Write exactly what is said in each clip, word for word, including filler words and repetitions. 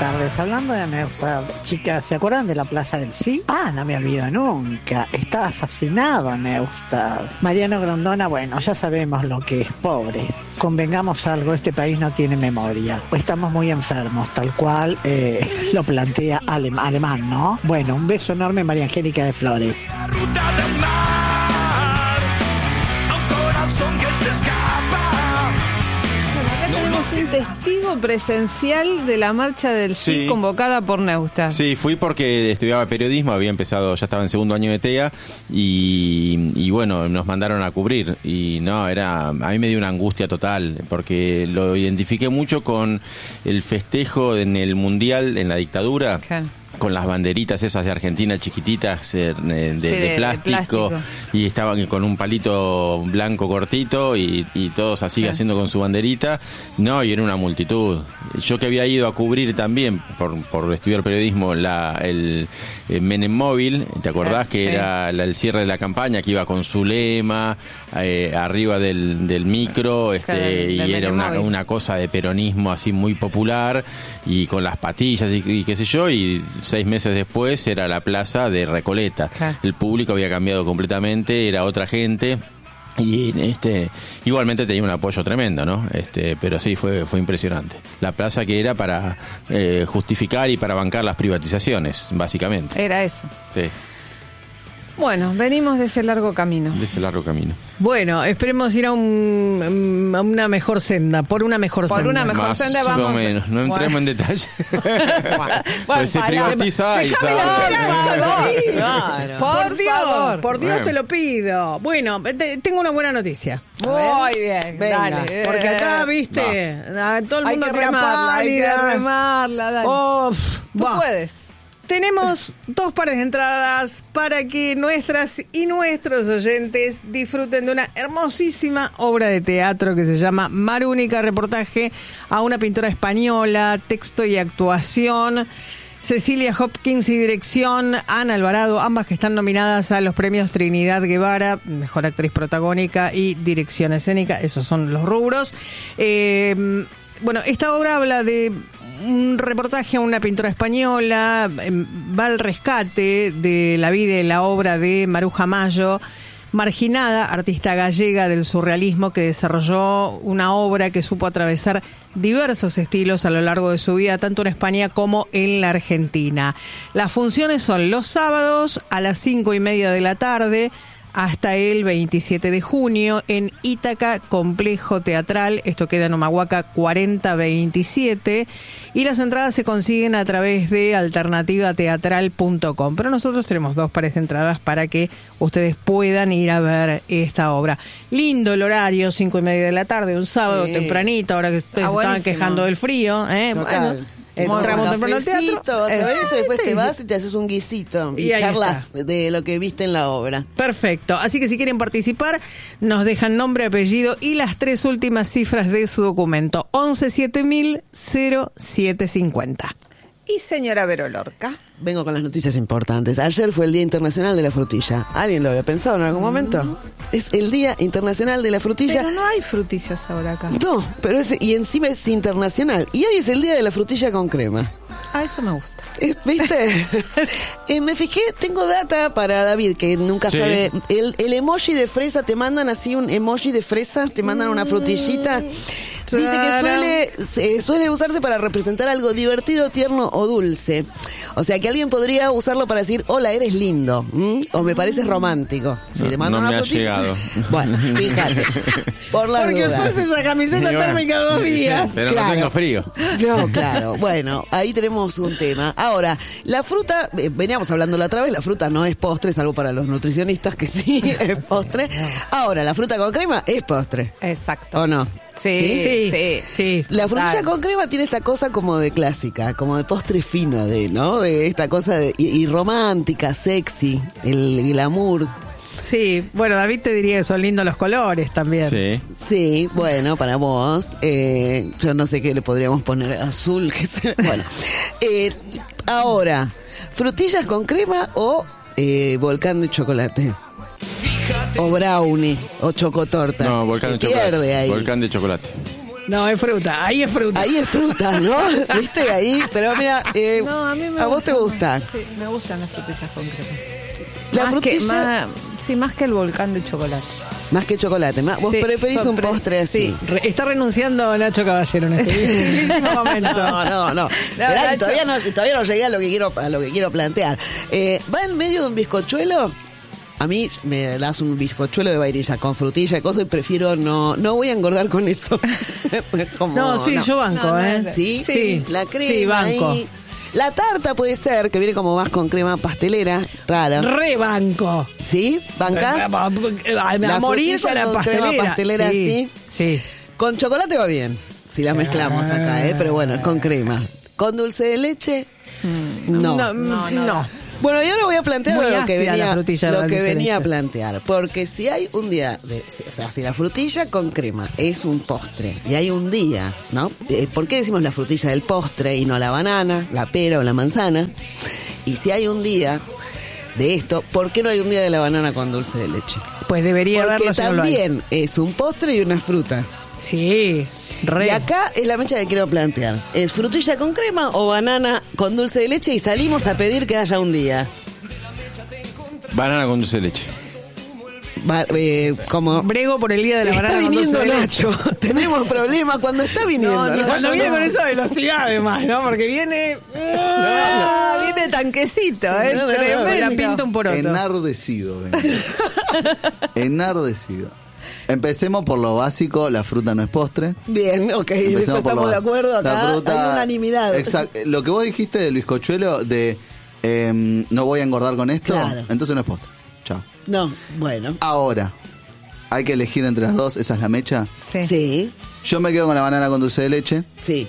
tardes. Hablando de Neustadt, chicas, ¿se acuerdan de la Plaza del Sí? Ah, no me olvido nunca. Estaba fascinado en Neustadt. Mariano Grondona, bueno, ya sabemos lo que es pobre. Convengamos algo, este país no tiene memoria. Estamos muy enfermos, tal cual eh, lo plantea Alem- Alemán, ¿no? Bueno, un beso enorme, María Angélica de Flores. Ruta del mar, a un corazón que se escapa. Tenemos un testigo presencial de la marcha del sí, sí convocada por Neustadt. Sí, fui porque estudiaba periodismo, había empezado, ya estaba en segundo año de T E A y, y bueno, nos mandaron a cubrir y no, era, a mí me dio una angustia total porque lo identifiqué mucho con el festejo en el Mundial en la dictadura. Claro. Con las banderitas esas de Argentina chiquititas eh, de, de, sí, de, plástico, de plástico y estaban con un palito blanco cortito y, y todos así sí. haciendo con su banderita. No, y era una multitud. Yo que había ido a cubrir también por, por estudiar periodismo la, el, el Menem Móvil, ¿te acordás? Sí. Que era la, el cierre de la campaña, que iba con su lema eh, arriba del, del micro este, claro, y del era una, una cosa de peronismo así muy popular y con las patillas y, y qué sé yo, y seis meses después era la plaza de Recoleta. Claro. El público había cambiado completamente, era otra gente y este igualmente tenía un apoyo tremendo, ¿no? Este, pero sí fue fue impresionante. La plaza que era para eh, justificar y para bancar las privatizaciones, básicamente. Era eso. Sí. Bueno, venimos de ese largo camino. De ese largo camino. Bueno, esperemos ir a, un, a una mejor senda, por una mejor por senda. Por una mejor Más senda vamos. Más o menos, no entremos bueno. en detalle. bueno, bueno, se privatiza y sabe. Claro. Por, por Dios, favor. por Dios bueno. te lo pido. Bueno, te, tengo una buena noticia. Muy bien, venga, dale. Porque acá, viste, no. todo el mundo hay que tira remarla, pálidas. Hay que remarla, dale. Oh, pff, Tú va. puedes. Tenemos dos pares de entradas para que nuestras y nuestros oyentes disfruten de una hermosísima obra de teatro que se llama Marúnica, reportaje a una pintora española, texto y actuación. Cecilia Hopkins y dirección, Ana Alvarado, ambas que están nominadas a los premios Trinidad Guevara, mejor actriz protagónica y dirección escénica, esos son los rubros. Eh, bueno, esta obra habla de un reportaje a una pintora española, va al rescate de la vida y la obra de Maruja Mayo, marginada, artista gallega del surrealismo que desarrolló una obra que supo atravesar diversos estilos a lo largo de su vida, tanto en España como en la Argentina. Las funciones son los sábados a las cinco y media de la tarde, hasta el veintisiete de junio en Ítaca Complejo Teatral, esto queda en Humahuaca cuarenta veintisiete, y las entradas se consiguen a través de alternativa teatral punto com, pero nosotros tenemos dos pares de entradas para que ustedes puedan ir a ver esta obra. Lindo el horario, cinco y media de la tarde, un sábado sí. tempranito, ahora que ustedes ah, estaban quejando del frío, ¿eh? Bueno, entramos temprano al teatro, vas a ver eso, después sí. te vas y te haces un guisito y, y charlas de lo que viste en la obra. Perfecto, así que si quieren participar, nos dejan nombre, apellido y las tres últimas cifras de su documento. once siete mil cero siete cincuenta. Y señora Vero Lorca. Vengo con las noticias importantes. Ayer fue el Día Internacional de la Frutilla. ¿Alguien lo había pensado en algún momento? Mm. Es el Día Internacional de la Frutilla. Pero no hay frutillas ahora acá. No, pero es, y encima es internacional. Y hoy es el Día de la Frutilla con crema. Ah, eso me gusta. ¿Viste? eh, me fijé, tengo data para David, que nunca sí. sabe. El, el emoji de fresa, te mandan así un emoji de fresa, te mandan una frutillita. Dice que suele, eh, suele usarse para representar algo divertido, tierno o dulce. O sea, que alguien podría usarlo para decir, hola, eres lindo. ¿Mm? O me pareces romántico. Si te mandan no una me frutilla. Ha llegado. Bueno, fíjate. Por la Porque duda. usas esa camiseta bueno, térmica dos días. Pero claro. no tengo frío. No, claro. Bueno, ahí tenemos un tema. Ahora, la fruta, eh, veníamos hablando la otra vez, la fruta no es postre, salvo para los nutricionistas que sí es postre. Ahora, la fruta con crema es postre. Exacto. ¿O no? Sí, sí, sí. sí. La frutilla con crema tiene esta cosa como de clásica, como de postre fino, de, ¿no? De esta cosa de, y, y romántica, sexy, el glamour. Sí, bueno, David te diría que son lindos los colores también. Sí. Sí, bueno, para vos, eh, yo no sé qué le podríamos poner, azul, que sea. Bueno, eh, ahora, frutillas con crema o eh, volcán de chocolate. O brownie, o chocotorta. No, volcán de Se chocolate. Pierde ahí. Volcán de chocolate. No, es fruta, ahí es fruta. Ahí es fruta, ¿no? ¿Viste? Ahí, pero mira, eh, No, a mí me ¿a vos te gusta? Sí, me gustan las frutillas con crema. La Más que- frutilla, más- sí, más que el volcán de chocolate. más que chocolate. Más, vos Sí, preferís un sorpre- postre así. sí. Re- está renunciando Nacho Caballero en este dificilísimo momento. No, no, no. Esperá, Nacho. que todavía no, todavía no llegué a lo que quiero, a lo que quiero plantear. Eh, ¿Va en medio de un bizcochuelo? A mí me das un bizcochuelo de vainilla con frutilla y cosas y prefiero no, no voy a engordar con eso. Como, No, sí, yo banco, No, no, ¿eh? no. ¿Sí? Sí, La crema sí, banco. ahí. La tarta puede ser, que viene como más con crema pastelera, rara. Re banco. ¿Sí? ¿Bancás? A, a La morir frutilla con la con pastelera. crema pastelera, sí. Sí. Con chocolate va bien, si la mezclamos acá, ¿eh? Pero bueno, con crema. Con dulce de leche, no. No, no, no. Bueno, y ahora voy a plantear Muy lo que ácida la venía, frutilla de lo la que dulce de venía a leche. plantear. Porque si hay un día, de, o sea, si la frutilla con crema es un postre y hay un día, ¿no? Eh, ¿Por qué decimos la frutilla del postre y no la banana, la pera o la manzana? Y si hay un día de esto, ¿por qué no hay un día de la banana con dulce de leche? Pues debería Porque haberlo, si no lo hay. también es un postre y una fruta. Sí, re. Y acá es la mecha que quiero plantear. ¿Es frutilla con crema o banana con dulce de leche? Y salimos a pedir que haya un día. Banana con dulce de leche. Va- eh, como Brego por el día de la está banana con viniendo dulce de leche. Nacho. Tenemos problemas cuando está viniendo. No, no, Nacho. Cuando yo viene no. con esa velocidad, además, ¿no? Porque viene. Ah, viene tanquecito, ¿eh? No, no, no, Tremendo. La pinta un poroto. Enardecido, vengo. Enardecido. Empecemos por lo básico, la fruta no es postre. Bien, ok, en Empecemos eso por estamos lo de básico. acuerdo. La Acá fruta- hay unanimidad. Exacto. Lo que vos dijiste del bizcochuelo, de em, no voy a engordar con esto, Claro. entonces no es postre. Chao. No, bueno. Ahora, hay que elegir entre las dos, esa es la mecha. Sí. Sí, Yo me quedo con la banana con dulce de leche. sí.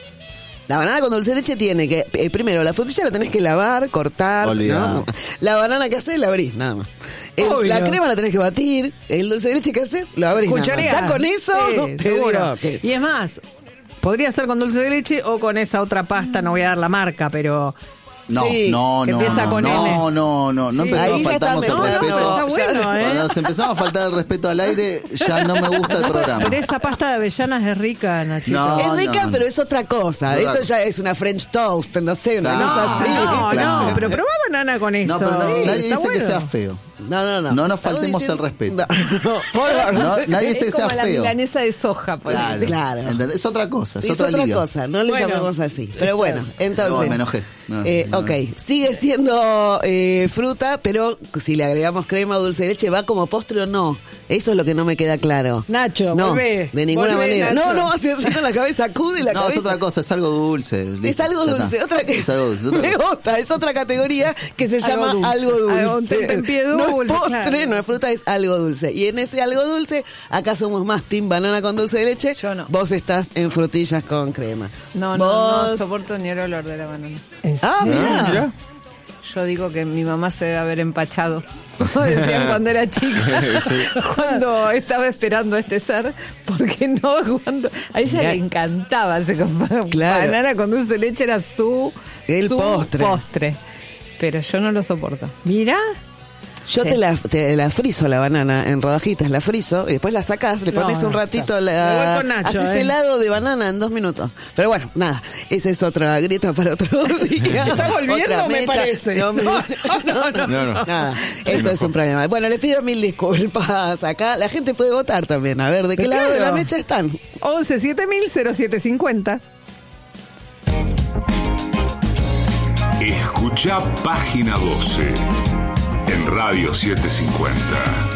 La banana con dulce de leche tiene que, eh, primero, la frutilla la tenés que lavar, cortar. Olvidado. ¿no? No. La banana que haces, la abrís, nada más. El- Obvio. la crema la tenés que batir. El dulce de leche que haces, lo abrís. nada más. Cucharear. Ya con eso, Sí, te seguro. digo que- Y es más, podría ser con dulce de leche o con esa otra pasta, no voy a dar la marca, pero. No, Sí, no, que no, empieza no, con no, N. no, no, no, no Sí. empezamos Ahí a ya faltarnos está, el no, no, respeto. pero está bueno, ¿eh? Cuando nos empezamos a faltar el respeto al aire, ya no me gusta el programa. Pero esa pasta de avellanas es rica, Nachito. No. Es rica, no. pero es otra cosa. Otra Eso cosa. ya es una French toast, no sé, una Claro. cosa así. No, Claro. no, pero probá banana con eso. No, pero no- Sí, nadie está dice que bueno. sea feo. No, no, no. No nos Estamos faltemos diciendo- el respeto. No, no, por favor. No, nadie dice que Es sea como la feo. milanesa de soja, por Claro, ejemplo. Claro. ¿entendés? Es otra cosa, es, Es otra, otra liga. cosa, no le Bueno. llamamos así. Pero bueno, entonces. No, me enojé. No, eh, no, ok, no. sigue siendo eh, fruta, pero si le agregamos crema o dulce de leche, ¿va como postre o no? Eso es lo que no me queda claro. Nacho, no, volvé. de ninguna Volvé, manera. Nacho. No, no, así así con la cabeza, acude la No, cabeza. es otra cosa, es algo dulce. Es listo, algo ya dulce, está. otra que Es algo dulce. otra me cosa. gusta, es otra categoría que se Algo llama dulce. algo dulce. Algo un tentempié No es dulce, postre, claro. no es fruta, es algo dulce. Y en ese algo dulce, acá somos más team banana con dulce de leche. Yo no. Vos estás en frutillas con crema. No, no, Vos- no soporto ni el olor de la banana. Ah, Ah, mira. Yo digo que mi mamá se debe haber empachado. Como decían cuando era chica, cuando estaba esperando a este ser, porque no, cuando a ella Mirá. le encantaba ese compa- Claro. banana con dulce de leche, era su, El su postre. postre. Pero yo no lo soporto. Mira, Yo Sí. te, la, te la friso la banana en rodajitas, la friso y después la sacás, le No, pones un no, ratito, ya. Me la, voy con Nacho, haces eh. helado de banana en dos minutos. Pero bueno, nada, esa es otra grieta para otro día. Está volviendo, Otra me mecha. parece. No, me- No, no, no. No, no. Nada, esto es un problema. Bueno, les pido mil disculpas acá. La gente puede votar también. A ver, ¿de qué Pero lado de la claro. mecha están? once siete mil cero siete cincuenta. Escucha Página doce en Radio setecientos cincuenta.